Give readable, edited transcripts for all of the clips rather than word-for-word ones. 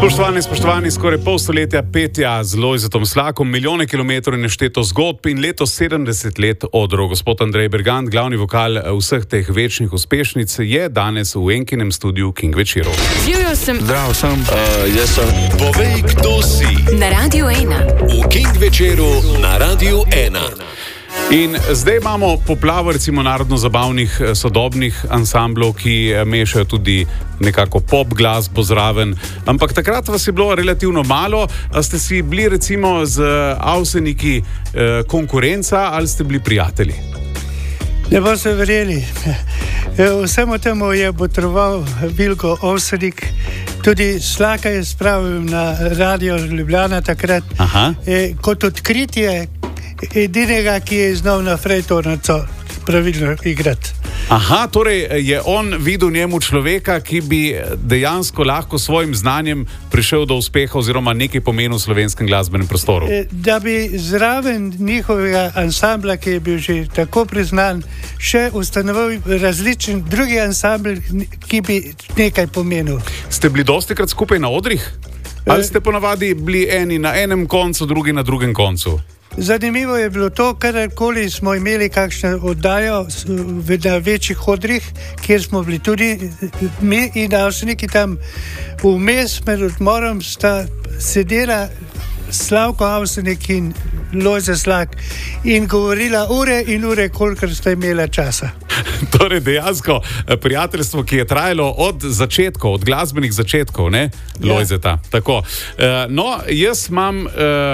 Spoštovani, skoraj pol stoletja petja z Lojzetom Slakom, milijone kilometrov in nešteto zgodb in letos 70 let odrov. Gospod Andrej Bergant, glavni vokal vseh teh večnih uspešnic, je danes v Enkinem studiu King Večeru. Živjo sem. Zdravo sem. Jaz sem. Povej, kdo si. Na Radiu 1. V King Večeru na Radiu 1. In zdaj imamo poplavo recimo narodno-zabavnih sodobnih ansamblov, ki mešajo tudi nekako pop glasbo zraven. Ampak takrat vas je bilo relativno malo. Ste si bili recimo z Avseniki konkurenca ali ste bili prijatelji? Ne boste verjeli. Vsemu temu je botroval Vilko Avsenik. Tudi Slaka je spravil na Radio Ljubljana takrat. Kot odkritje edinega, ki je znal na frejtornico pravilno igrati. Aha, torej je on videl njemu človeka, ki bi dejansko lahko svojim znanjem prišel do uspeha oziroma nekaj pomenil v slovenskem glasbenem prostoru. Da bi zraven njihovega ansambla, ki je bil že tako priznan, še ustanovil različen drugi ansambl, ki bi nekaj pomenil. Ste bili dostikrat skupaj na odrih? Ali ste ponavadi bili eni na enem koncu, drugi na drugem koncu? Zanimivo je bilo to, kadarkoli smo imeli kakšno oddajo na večjih odrih, kjer smo bili tudi mi in Avseniki tam vmes med odmorom, sta sedela Slavko Avsenik in Lojze Slak in govorila ure in ure, kolikor sta imela časa. Torej dejansko prijateljstvo, ki je trajalo od začetkov, od glasbenih začetkov, ne, Lojzeta. Tako. No, jaz imam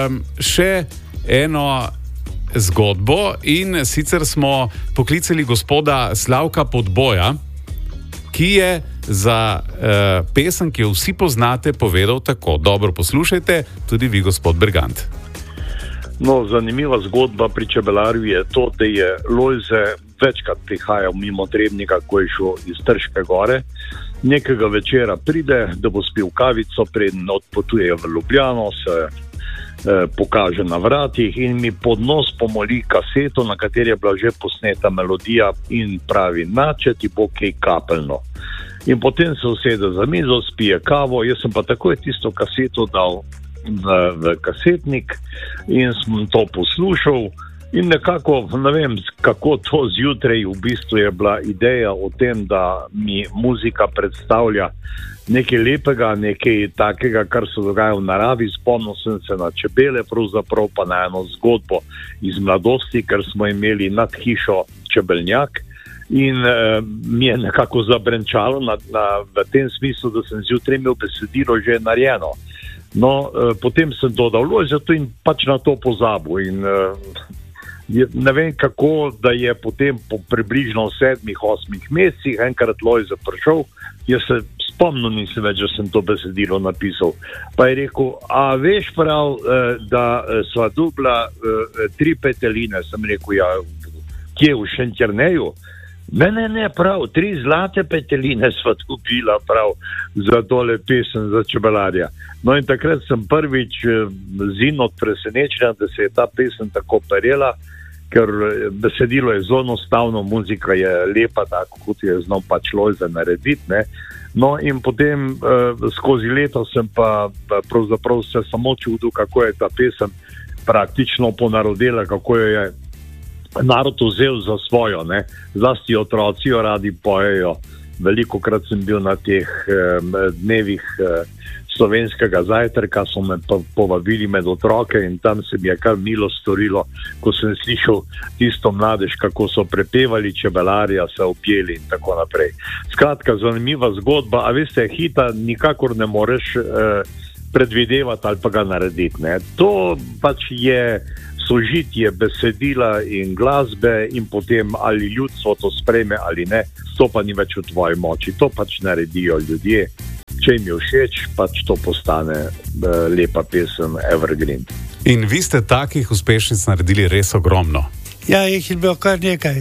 še eno zgodbo in sicer smo poklicali gospoda Slavka Podboja, ki je za pesem, ki jo vsi poznate, povedal tako. Dobro poslušajte, tudi vi, gospod Bergant. No, zanimiva zgodba pri Čebelarju je to, da je Lojze večkrat prihajal mimo Trebnika, ko je šel iz Trške gore. Nekega večera pride, da bo spil kavico, preden odpotuje v Ljubljano, se pokaže na vratih in mi pod nos pomoli kaseto, na kateri je bila že posneta melodija in pravi, če ti bo kaj kapeljno. In potem se usede za mizo, spije kavo, jaz sem pa takoj tisto kaseto dal v kasetnik in sem to poslušal in nekako, ne vem, kako to zjutraj v bistvu je bila ideja o tem, da mi muzika predstavlja nekaj lepega, nekaj takega, kar se dogaja v naravi. Spomnil sem se na čebele, pravzaprav pa na eno zgodbo iz mladosti, ker smo imeli nad hišo čebeljak in mi je nekako zabrenčalo v tem smislu, da sem zjutraj imel besedilo že narejeno. No, potem sem dodal Lojzetu in pač na to pozabil in ne vem kako, da je potem po približno 7-8 mesecih enkrat Lojze prišel, jaz se spomnil nisem več, da sem to besedilo napisal. Pa je rekel, a veš prav, da sva dubla 3 peteline, sem rekel, ja, kje v Šentjerneju? Ne, prav, 3 zlate peteline sva dobila prav za tole pesem za Čebelarja. No in takrat sem prvič zin od presenečenja, da se je ta pesem tako perela, ker besedilo je zelo enostavno, muzika je lepa, tako kot je znal pač Lojze narediti, ne. No in potem skozi leto sem pa pravzaprav se samo čudil, kako je ta pesem praktično ponarodela, kako jo je narod vzel za svojo, ne. Zlasti otroci jo radi pojejo. Velikokrat sem bil na teh dnevih slovenskega zajtrka, so me povabili med otroke in tam se mi je kar milo storilo, ko sem slišal tisto mladež, kako so prepevali Čebelarja, se opjeli in tako naprej. Skratka, zanimiva zgodba, a veste, hita nikakor ne moreš predvidevati ali pa ga narediti, ne. To pač je sožitje besedila in glasbe in potem ali ljudstvo to sprejme ali ne, to pa ni več v tvoji moči, to pač naredijo ljudje. Če jim je všeč, pač to postane lepa pesem Evergreen. In vi ste takih uspešnic naredili res ogromno. Ja, jih je bilo kar nekaj.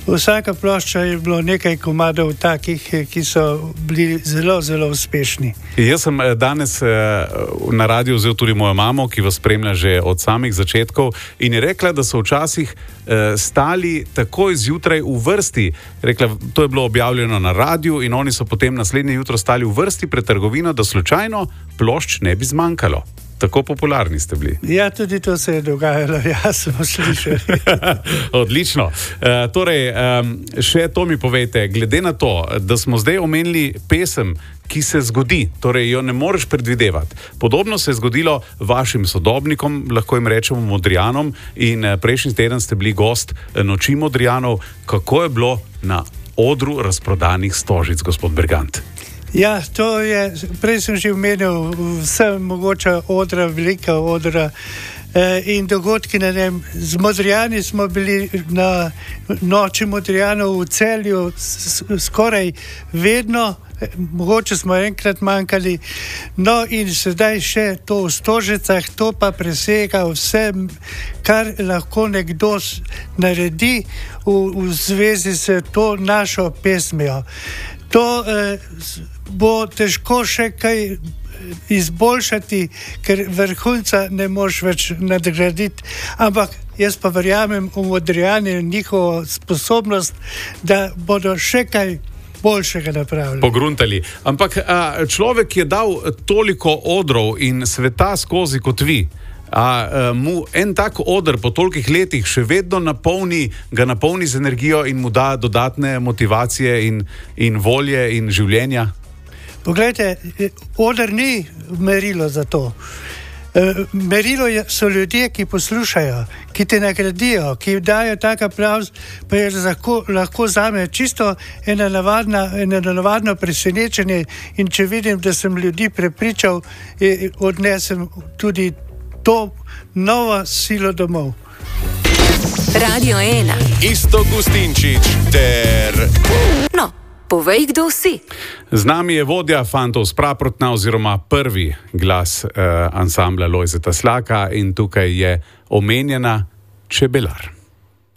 vsaka plošča je bilo nekaj komadov takih, ki so bili zelo, zelo uspešni. Jaz sem danes na radiju vzel tudi mojo mamo, ki vas spremlja že od samih začetkov in je rekla, da so včasih stali takoj zjutraj v vrsti. Rekla, to je bilo objavljeno na radiju in oni so potem naslednje jutro stali v vrsti pred trgovino, da slučajno plošč ne bi zmanjkalo. Tako popularni ste bili. Ja, tudi to se je dogajalo, jaz smo slišali. Odlično. Torej, še to mi povejte, glede na to, da smo zdaj omenili pesem, ki se zgodi, torej jo ne moreš predvidevati. Podobno se je zgodilo vašim sodobnikom, lahko jim rečemo Modrijanom, in prejšnji teden ste bili gost Noči Modrijanov. Kako je bilo na odru razprodanih stožic, gospod Bergant? Ja, to je, prej sem že omenil, vse mogoča odra, velika odra in dogodki na njem. Z Modrijani smo bili na Noči Modrijanov v Celju skoraj vedno, mogoče smo enkrat manjkali, no in sedaj še to v Stožicah, to pa presega vse, kar lahko nekdo naredi v zvezi s to našo pesmijo. To bo težko še kaj izboljšati, ker vrhunca ne moš več nadgraditi, ampak jaz pa verjamem v Modrijane in njihovo sposobnost, da bodo še kaj boljšega napravili. Pogruntali. Ampak človek je dal toliko odrov in sveta skozi kot vi. Mu en tak oder po tolikih letih še vedno ga napolni z energijo in mu da dodatne motivacije in volje in življenja? Poglejte, oder ni merilo za to. Merilo so ljudje, ki poslušajo, ki te nagradijo, ki dajo tak aplavz, pa je lahko zame čisto eno navadno presenečenje, in če vidim, da sem ljudi prepričal, odnesem tudi to novo silo domov. Radio 1. Iztok Gustinčič ter... No, povej, kdo si. Z nami je vodja Fantov z Praprotna oziroma prvi glas ansambla Lojzeta Slaka in tukaj je omenjena Čebelar.